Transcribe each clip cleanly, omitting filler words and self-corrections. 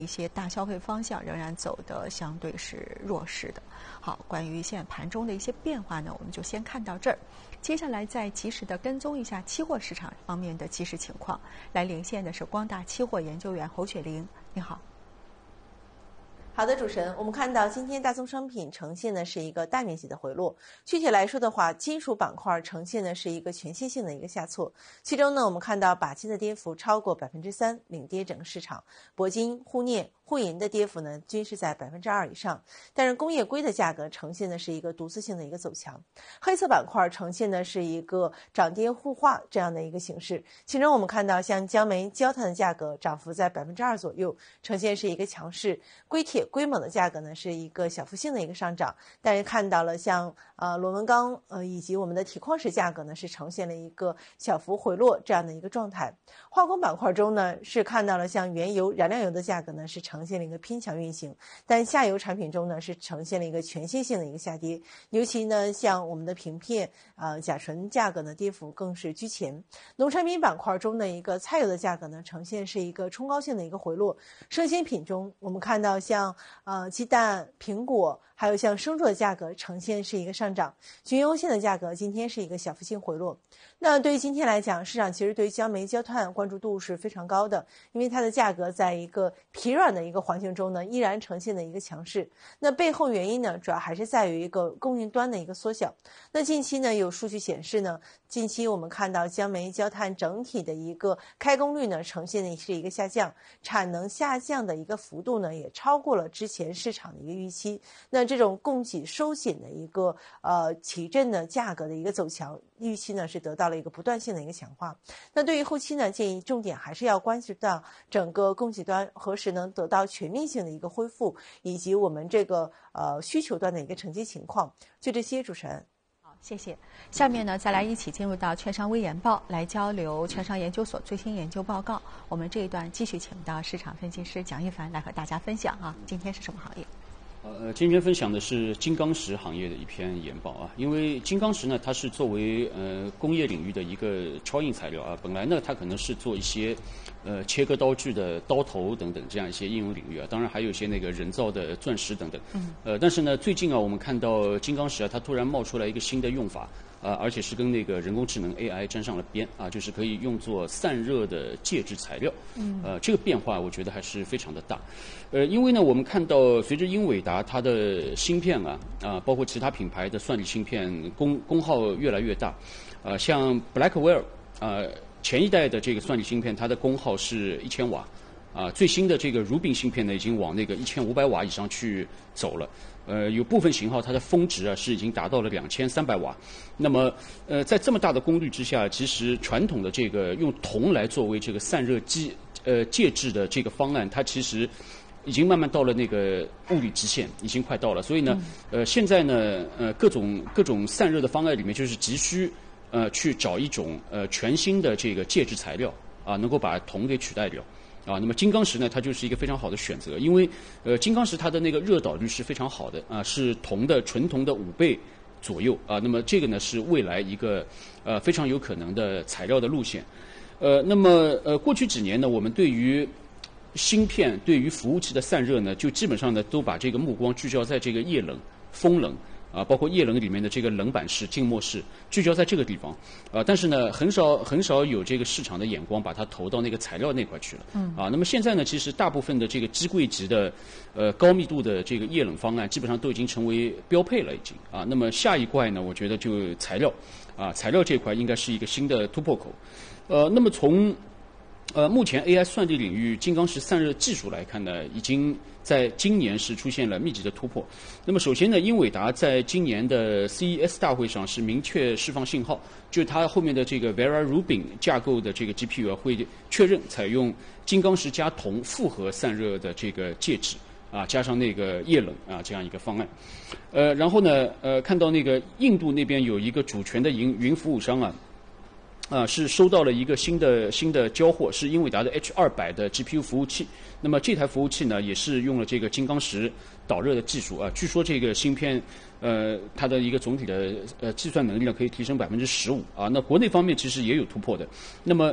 一些大消费方向仍然走得相对是弱势的。好，关于现在盘中的一些变化呢，我们就先看到这儿。接下来再及时的跟踪一下期货市场方面的即时情况。来连线的是光大期货研究员侯雪玲，你好。 好的，主持人，我们看到今天大宗商品呈现的是一个大面积的回落。具体来说的话，金属板块呈现的是一个全线性的一个下挫。其中呢，我们看到钯金的跌幅超过3%，领跌整个市场。铂金、沪镍、沪银的跌幅呢，均是在2%以上。但是工业硅的价格呈现的是一个独自性的一个走强。黑色板块呈现的是一个涨跌互化这样的一个形式。其中我们看到像焦煤、焦炭的价格涨幅在2%左右，呈现是一个强势。硅铁、硅锰的价格呢是一个小幅性的一个上涨，但是看到了像螺纹钢以及我们的铁矿石价格呢是呈现了一个小幅回落这样的一个状态。化工板块中呢是看到了像原油、燃料油的价格呢是呈现了一个偏强运行，但下游产品中呢是呈现了一个全线性的一个下跌，尤其呢像我们的瓶片甲醇价格呢跌幅更是居前。农产品板块中的一个菜油的价格呢呈现是一个冲高性的一个回落。生鲜品中我们看到像鸡蛋、苹果还有像生猪的价格呈现是一个上涨，均油线的价格今天是一个小幅性回落。那对于今天来讲，市场其实对于焦煤、焦炭关注度是非常高的，因为它的价格在一个疲软的一个环境中呢，依然呈现的一个强势。那背后原因呢，主要还是在于一个供应端的一个缩小。那近期呢，有数据显示呢，近期我们看到焦煤、焦炭整体的一个开工率呢，呈现的是一个下降，产能下降的一个幅度呢，也超过了之前市场的一个预期。那这种供给收紧的一个提振的价格的一个走强，预期呢是得到了一个不断性的一个强化。那对于后期呢，建议重点还是要关注到整个供给端何时能得到全面性的一个恢复，以及我们这个需求端的一个承接情况。就这些，主持人。 好，谢谢。下面呢，再来一起进入到券商微研报，来交流券商研究所最新研究报告。我们这一段继续请到市场分析师蒋一凡来和大家分享啊，今天是什么行业？ 今天分享的是金刚石行业的一篇研报啊，因为金刚石呢，它是作为工业领域的一个超硬材料啊，本来呢，它可能是做一些切割刀具的刀头等等这样一些应用领域啊，当然还有一些那个人造的钻石等等。但是呢，最近啊，我们看到金刚石啊，它突然冒出来一个新的用法。而且是跟那个人工智能 AI 沾上了边啊，就是可以用作散热的介质材料。这个变化我觉得还是非常的大。因为呢，我们看到随着英伟达它的芯片包括其他品牌的算力芯片功耗越来越大，像 Blackwell 前一代的这个算力芯片，它的功耗是1000瓦。最新的这个 Rubin 芯片呢，已经往那个1500瓦以上去走了。有部分型号它的峰值是已经达到了2300瓦。那么，在这么大的功率之下，其实传统的这个用铜来作为这个散热介质的这个方案，它其实已经慢慢到了那个物理极限，已经快到了。所以呢，现在呢，各种散热的方案里面，就是急需去找一种全新的这个介质材料能够把铜给取代掉。那么金刚石呢，它就是一个非常好的选择，因为金刚石它的那个热导率是非常好的是纯铜的5倍左右那么这个呢是未来一个非常有可能的材料的路线。那么过去几年呢，我们对于芯片、对于服务器的散热呢，就基本上呢都把这个目光聚焦在这个液冷、风冷。包括液冷里面的这个冷板式、静默式，聚焦在这个地方，但是呢，很少有这个市场的眼光把它投到那个材料那块去了。那么现在呢，其实大部分的这个机柜级的高密度的这个液冷方案，基本上都已经成为标配了，已经那么下一块呢，我觉得就材料材料这块应该是一个新的突破口。那么从目前 AI 算力领域金刚石散热技术来看呢，已经在今年是出现了密集的突破。那么首先呢，英伟达在今年的 CES 大会上是明确释放信号，就是它后面的这个 Vera Rubin 架构的这个 GPU 会确认采用金刚石加铜复合散热的这个介质加上那个液冷这样一个方案。然后呢，看到那个印度那边有一个主权的云服务商是收到了一个新的交货，是英伟达的 H200的 GPU 服务器。那么这台服务器呢，也是用了这个金刚石导热的技术据说这个芯片它的一个总体的计算能力呢可以提升15%那国内方面其实也有突破的。那么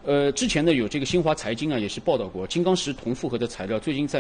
之前呢有这个新华财经啊也是报道过，金刚石铜复合的材料最近在